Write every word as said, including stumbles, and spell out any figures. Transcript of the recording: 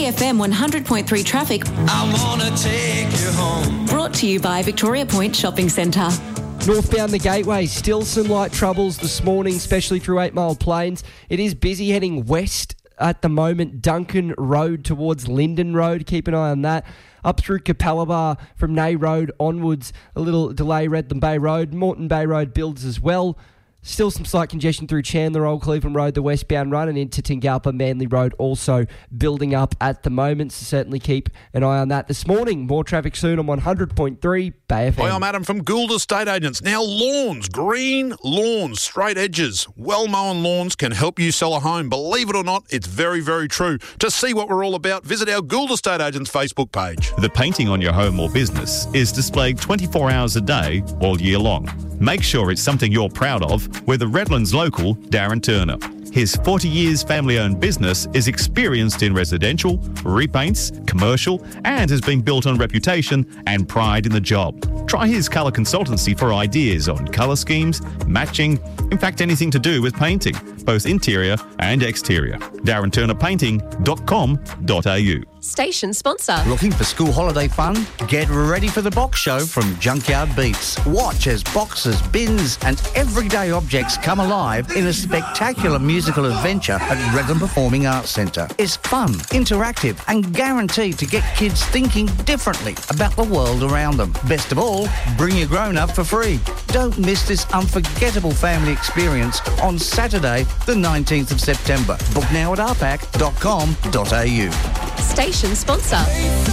F M one hundred point three traffic. I wanna take you home. Brought to you by Victoria Point Shopping Centre. Northbound the Gateway, still some light troubles this morning, especially through Eight Mile Plains. It is busy heading west at the moment. Duncan Road towards Linden Road, keep an eye on that. Up through Capalaba from Nay Road onwards, a little delay, Redland Bay Road. Moreton Bay Road builds as well. Still some slight congestion through Chandler, Old Cleveland Road, the westbound run, and into Tingalpa, Manly Road also building up at the moment, so certainly keep an eye on that this morning. More traffic soon on one hundred point three Bay F M. Hi, I'm Adam from Gould Estate Agents. Now lawns, green lawns, straight edges, well-mown lawns can help you sell a home. Believe it or not, it's very, very true. To see what we're all about, visit our Gould Estate Agents Facebook page. The painting on your home or business is displayed twenty-four hours a day, all year long. Make sure it's something you're proud of with the Redlands local, Darren Turner. His forty years family-owned business is experienced in residential, repaints, commercial, and has been built on reputation and pride in the job. Try his colour consultancy for ideas on colour schemes, matching, in fact anything to do with painting, both interior and exterior. darren turner painting dot com dot a u. Station sponsor. Looking for school holiday fun? Get ready for the Box Show from Junkyard Beats. Watch as boxes, bins and everyday objects come alive in a spectacular musical adventure at Redland Performing Arts Centre. It's fun, interactive and guaranteed to get kids thinking differently about the world around them. Best of all, bring your grown-up for free. Don't miss this unforgettable family experience on Saturday the nineteenth of September. Book now at r pac dot com dot a u. Station sponsor.